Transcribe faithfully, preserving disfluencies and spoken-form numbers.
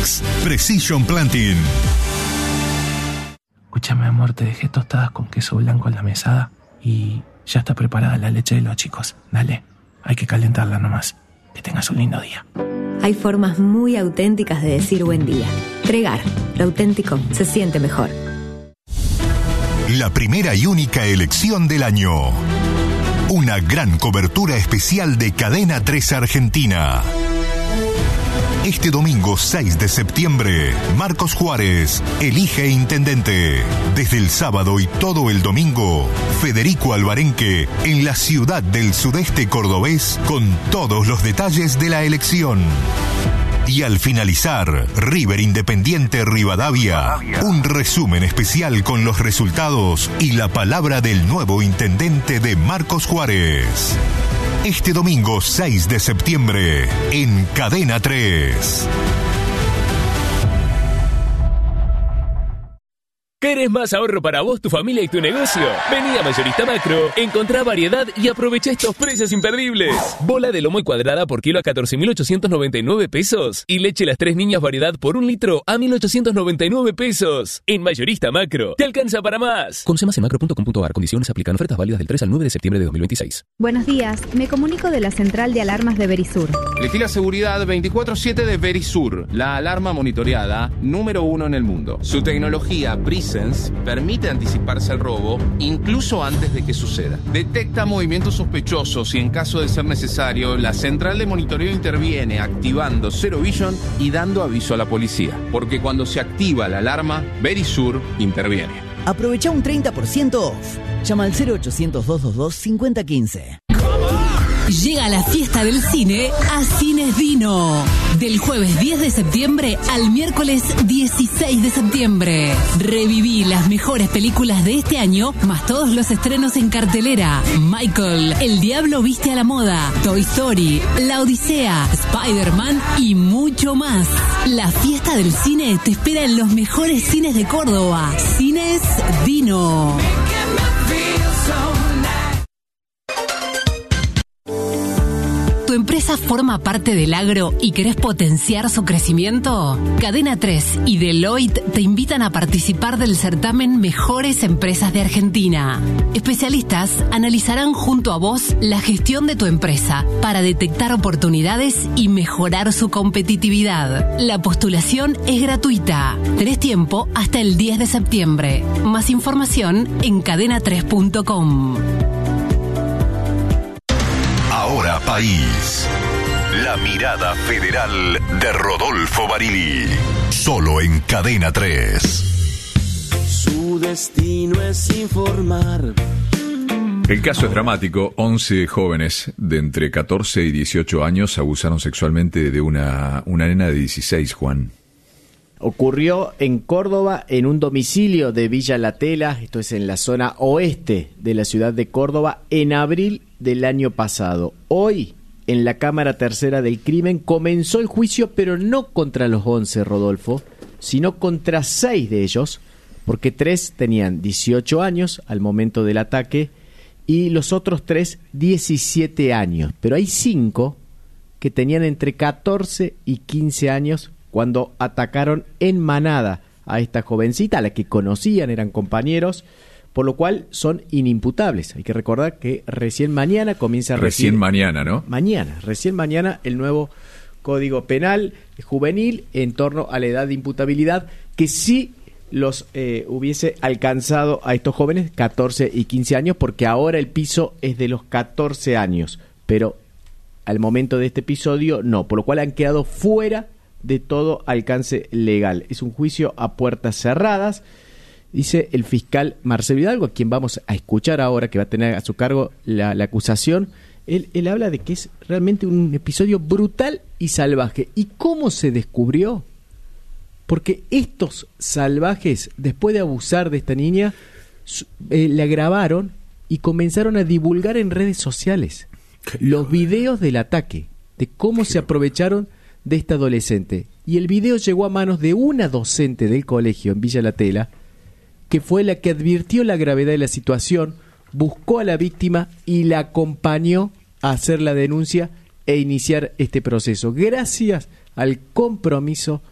Max Precision Planting. Escúchame, amor, te dejé tostadas con queso blanco en la mesada y ya está preparada la leche de los chicos. Dale, hay que calentarla nomás. Que tengas un lindo día. Hay formas muy auténticas de decir buen día. Tregar, lo auténtico se siente mejor. La primera y única elección del año. Una gran cobertura especial de Cadena tres Argentina. Este domingo seis de septiembre, Marcos Juárez elige intendente. Desde el sábado y todo el domingo, Federico Alvarenque en la ciudad del sudeste cordobés con todos los detalles de la elección. Y al finalizar, River Independiente Rivadavia, un resumen especial con los resultados y la palabra del nuevo intendente de Marcos Juárez. Este domingo seis de septiembre, en Cadena tres. ¿Querés más ahorro para vos, tu familia y tu negocio? Vení a Mayorista Macro, encontrá variedad y aprovecha estos precios imperdibles. Bola de lomo y cuadrada por kilo a catorce mil ochocientos noventa y nueve pesos. Y leche Las Tres Niñas variedad por un litro a mil ochocientos noventa y nueve pesos. En Mayorista Macro, te alcanza para más. Conoce más en macro punto com punto a r. Condiciones aplican. Ofertas válidas del tres al nueve de septiembre de dos mil veintiséis. Buenos días, me comunico de la central de alarmas de Verisur. Elegí la seguridad veinticuatro siete de Verisur, la alarma monitoreada número uno en el mundo. Su tecnología Presence permite anticiparse al robo incluso antes de que suceda. Detecta movimientos sospechosos y en caso de ser necesario, la central de monitoreo interviene activando Zero Vision y dando aviso a la policía. Porque cuando se activa la alarma, Verisur interviene. Aprovecha un treinta por ciento off. Llama al cero ochocientos, doscientos veintidós, cincuenta quince. Llega la fiesta del cine a Cines Dino. Del jueves diez de septiembre al miércoles dieciséis de septiembre. Reviví las mejores películas de este año, más todos los estrenos en cartelera. Michael, El Diablo Viste a la Moda, Toy Story, La Odisea, Spider-Man y mucho más. La fiesta del cine te espera en los mejores cines de Córdoba. Cines Dino. ¿Tu empresa forma parte del agro y querés potenciar su crecimiento? Cadena tres y Deloitte te invitan a participar del certamen Mejores Empresas de Argentina. Especialistas analizarán junto a vos la gestión de tu empresa para detectar oportunidades y mejorar su competitividad. La postulación es gratuita. Tenés tiempo hasta el diez de septiembre. Más información en cadena tres punto com. Ahora País. La mirada federal de Rodolfo Barili. Solo en Cadena tres. Su destino es informar. El caso es dramático. once jóvenes de entre catorce y dieciocho años abusaron sexualmente de una, una nena de dieciséis, Juan. Ocurrió en Córdoba, en un domicilio de Villa La Tela, esto es en la zona oeste de la ciudad de Córdoba, en abril del año pasado. Hoy, en la Cámara Tercera del Crimen, comenzó el juicio, pero no contra los once, Rodolfo, sino contra seis de ellos, porque tres tenían dieciocho años al momento del ataque y los otros tres diecisiete años. Pero hay cinco que tenían entre catorce y quince años cuando atacaron en manada a esta jovencita, a la que conocían, eran compañeros, por lo cual son inimputables. Hay que recordar que recién mañana comienza a Recién recibir, mañana, ¿no? Mañana, recién mañana el nuevo Código Penal Juvenil en torno a la edad de imputabilidad, que sí los eh, hubiese alcanzado a estos jóvenes catorce y quince años, porque ahora el piso es de los catorce años, pero al momento de este episodio no, por lo cual han quedado fuera de todo alcance legal. Es un juicio a puertas cerradas, dice el fiscal Marcelo Hidalgo, a quien vamos a escuchar ahora, que va a tener a su cargo la, la acusación. Él, él habla de que es realmente un episodio brutal y salvaje. ¿Y cómo se descubrió? Porque estos salvajes, después de abusar de esta niña, eh, la grabaron y comenzaron a divulgar en redes sociales los videos del ataque, de cómo se aprovecharon de esta adolescente. Y el video llegó a manos de una docente del colegio en Villa La Tela, que fue la que advirtió la gravedad de la situación, buscó a la víctima y la acompañó a hacer la denuncia e iniciar este proceso, gracias al compromiso